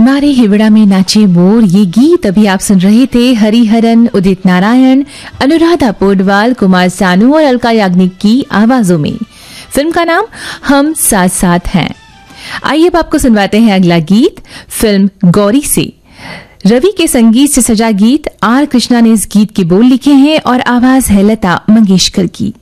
मारे हिवड़ा में नाचे मोर, ये गीत अभी आप सुन रहे थे हरिहरन, उदित नारायण, अनुराधा पोडवाल, कुमार सानू और अलका याग्निक की आवाजों में। फिल्म का नाम हम साथ साथ हैं। आइए अब आपको सुनवाते हैं अगला गीत फिल्म गौरी से। रवि के संगीत से सजा गीत, आर कृष्णा ने इस गीत के बोल लिखे हैं और आवाज है लता मंगेशकर की।